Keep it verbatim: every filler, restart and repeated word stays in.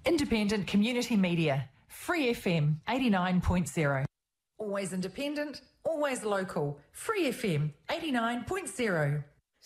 Independent community media. Free F M eighty-nine point zero. Always independent, always local. Free F M eighty-nine point zero.